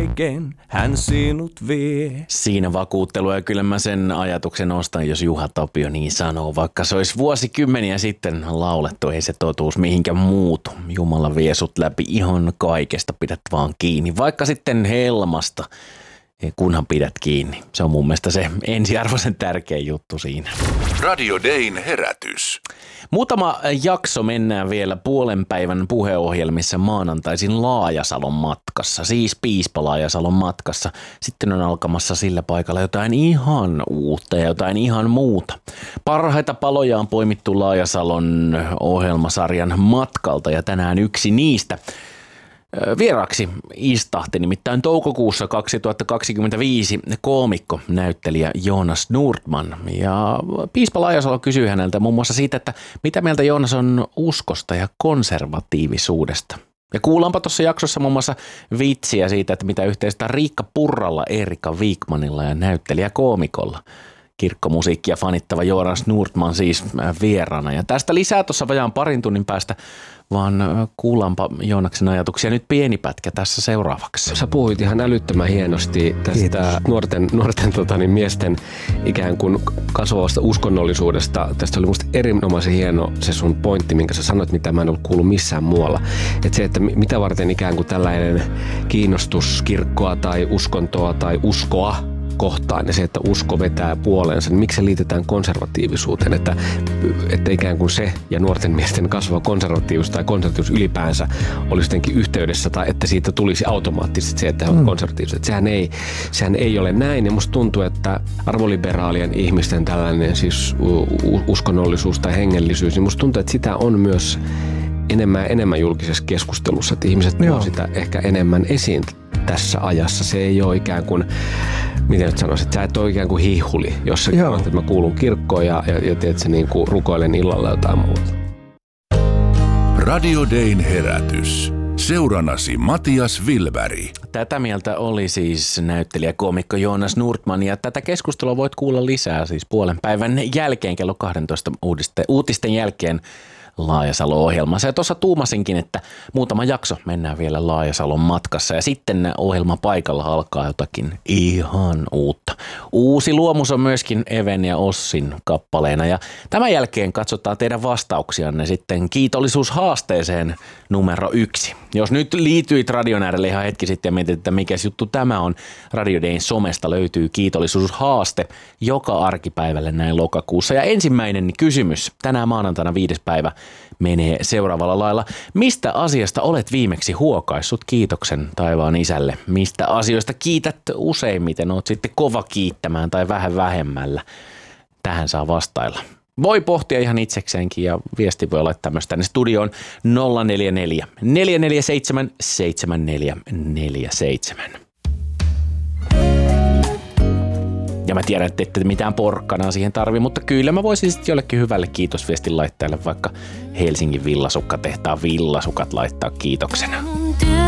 kaiken hän sinut vie. Siinä vakuuttelu ja kyllä mä sen ajatuksen ostan, jos Juha Tapio niin sanoo. Vaikka se olisi vuosikymmeniä sitten laulettu, ei se totuus mihinkä muutu. Jumala vie sut läpi ihan kaikesta, pidät vaan kiinni. Vaikka sitten helmasta, kunhan pidät kiinni. Se on mun mielestä se ensiarvoisen tärkeä juttu siinä. Radio Dayn herätys. Muutama jakso mennään vielä puolen päivän puheohjelmissa maanantaisin Laajasalon matkassa, siis piispa Laajasalon matkassa. Sitten on alkamassa sillä paikalla jotain ihan uutta ja jotain ihan muuta. Parhaita paloja on poimittu Laajasalon ohjelmasarjan matkalta ja tänään yksi niistä. Vieraksi istahti nimittäin toukokuussa 2025 koomikko, näyttelijä Joonas Nordman. Ja piispa Laajasalo kysyi häneltä muun muassa siitä, että mitä mieltä Joonas on uskosta ja konservatiivisuudesta. Ja kuullaanpa tuossa jaksossa muun muassa vitsiä siitä, että mitä yhteistä Riikka Purralla, Erika Wigmanilla ja näyttelijä koomikolla. Kirkkomusiikkia fanittava Joonas Nordman siis vieraana. Ja tästä lisää tuossa vajaan parin tunnin päästä, vaan kuullaanpa Joonaksen ajatuksia nyt pieni pätkä tässä seuraavaksi. Sä puhuit ihan älyttömän hienosti tästä nuorten miesten ikään kuin kasvavasta uskonnollisuudesta. Tästä oli musta erinomaisen hieno se sun pointti, minkä sä sanoit, mitä mä en ollut kuullut missään muualla. Että se, että mitä varten ikään kuin tällainen kiinnostus kirkkoa tai uskontoa tai uskoa kohtaan ja se, että usko vetää puoleensa, niin miksi se liitetään konservatiivisuuteen, että ikään kuin se ja nuorten miesten kasvava konservatiivisuus tai konservatiivisuus ylipäänsä olisi jotenkin yhteydessä tai että siitä tulisi automaattisesti se, että he ovat konservatiiviset. Sehän ei ole näin ja musta tuntuu, että arvoliberaalien ihmisten tällainen siis uskonnollisuus tai hengellisyys, niin musta tuntuu, että sitä on myös enemmän julkisessa keskustelussa, että ihmiset tuovat sitä ehkä enemmän esiin tässä ajassa. Se ei ole ikään kuin, miten nyt sanoisin, että sä et ole ikään kuin hihuli, jos sä kerrot, että mä kuulun kirkkoon ja tiedät, sä niin kuin rukoilen illalla jotain muuta. Radio Dayn herätys. Seurannasi Matias Wilberg. Tätä mieltä oli siis näyttelijä koomikko Joonas Nordman ja tätä keskustelua voit kuulla lisää siis puolen päivän jälkeen kello 12 uutisten jälkeen Laajasalo-ohjelmassa. Ja tuossa tuumasinkin, että muutama jakso mennään vielä Laajasalon matkassa ja sitten ohjelma paikalla alkaa jotakin ihan uutta. Uusi luomus on myöskin Even ja Ossin kappaleena ja tämän jälkeen katsotaan teidän vastauksianne sitten kiitollisuushaasteeseen numero 1. Jos nyt liityit radion äärelle ihan hetki sitten ja mietit, että mikä juttu tämä on, Radio Dayn somesta löytyy kiitollisuushaaste joka arkipäivälle näin lokakuussa. Ja ensimmäinen kysymys tänään maanantaina 5. päivä menee seuraavalla lailla. Mistä asiasta olet viimeksi huokaissut kiitoksen taivaan isälle? Mistä asioista kiität useimmiten? Oot sitten kova kiittämään tai vähän vähemmällä? Tähän saa vastailla. Voi pohtia ihan itsekseenkin ja viesti voi laittaa myös tänne studioon 044 447 7447. Ja mä tiedän, että ette mitään porkkanaa siihen tarvi, mutta kyllä mä voisin sitten jollekin hyvälle kiitosviestin laittajalle vaikka Helsingin Villasukkatehtaan villasukat laittaa kiitoksena.